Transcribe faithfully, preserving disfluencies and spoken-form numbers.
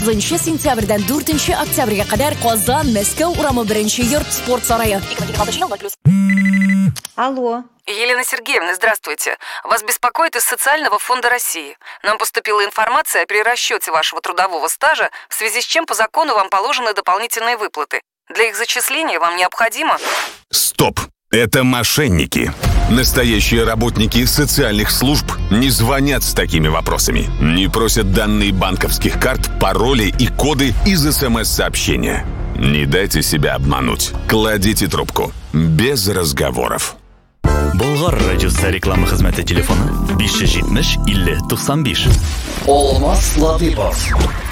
to'qqizinchi sentyabrdan to'rtinchi oktyabrga qadar Qozon, Moskva, Urama birinchi yurt sport saroyi. Алло. Елена Сергеевна, здравствуйте. Вас беспокоит из Социального фонда России. Нам поступила информация о перерасчете вашего трудового стажа, в связи с чем по закону вам положены дополнительные выплаты. Для их зачисления вам необходимо... Стоп! Это мошенники. Настоящие работники социальных служб не звонят с такими вопросами. Не просят данные банковских карт, пароли и коды из СМС-сообщения. Не дайте себя обмануть. Кладите трубку. Без разговоров. Болгар радиосы реклама хезмәте телефоны besh yuz yetmish ellik to'qson besh. Olmaz Latifov.